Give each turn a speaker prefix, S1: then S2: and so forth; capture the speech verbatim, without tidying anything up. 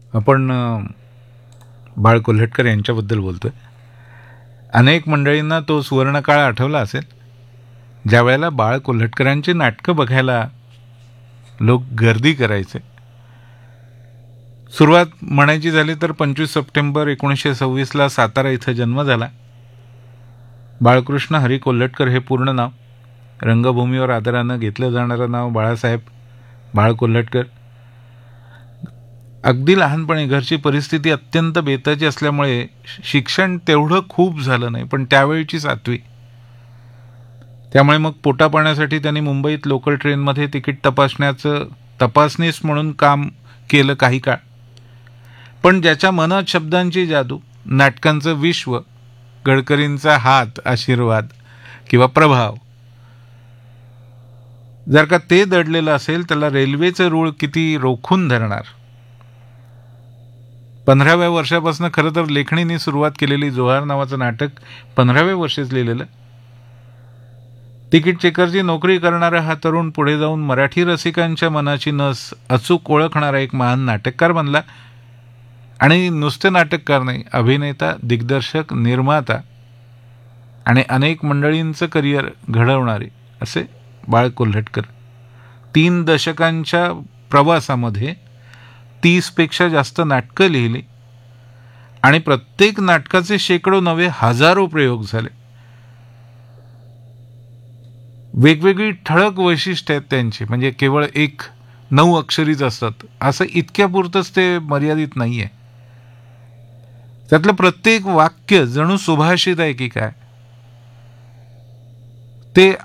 S1: आपण अ, बाळ कोल्हटकर यांच्याबद्दल बोलतोय. अनेक मंडळींना तो सुवर्णकाळ आठवला असेल, ज्या वेळेला बाळ कोल्हटकरांची नाटकं बघायला लोक गर्दी करायचे. सुरुवात म्हणायची झाली तर पंचवीस सप्टेंबर एकोणीसशे सव्वीसला सातारा इथं जन्म झाला. बाळकृष्ण हरी कोल्हटकर हे पूर्ण नाव. रंगभूमीवर आदरानं घेतलं जाणारं नाव बाळासाहेब बाळ कोल्हटकर. अगदी लहानपणी घरची परिस्थिती अत्यंत बेताची असल्यामुळे शिक्षण तेवढं खूप झालं नाही, पण त्यावेळची सातवी. त्यामुळे मग पोटापाण्यासाठी त्यांनी मुंबईत लोकल ट्रेनमध्ये तिकीट तपासण्याचं तपासनीस म्हणून काम केलं काही काळ. पण ज्याच्या मनात शब्दांची जादू, नाटकांचं विश्व, गडकरींचा हात, आशीर्वाद किंवा प्रभाव, जर का ते दडलेलं असेल त्याला रेल्वेचं रूळ किती रोखून धरणार. पंधराव्या वर्षापासून खरं तर लेखणीने सुरुवात केलेली जोहार नावाचं नाटक पंधराव्या वर्षीच लिहिलेलं. तिकीट चेकरची नोकरी करणारा हा तरुण पुढे जाऊन मराठी रसिकांच्या मनाची नस अचूक ओळखणारा एक महान नाटककार बनला. आणि नुसते नाटककार नाही, अभिनेता, दिग्दर्शक, निर्माता आणि अनेक मंडळींचं करिअर घडवणारे असे बाळ कोल्हटकर. तीन दशकांच्या प्रवासामध्ये तीसपेक्षा जास्त नाटकं लिहिली आणि प्रत्येक नाटकाचे शेकडो नवे हजारो प्रयोग झाले. वेगवेगळी ठळक वैशिष्ट्य आहेत त्यांची, म्हणजे केवळ एक नऊ अक्षरीच असतात असं इतक्यापुरतंच ते मर्यादित नाही आहे. त्यातलं प्रत्येक वाक्य जणू सुभाषित आहे की काय ते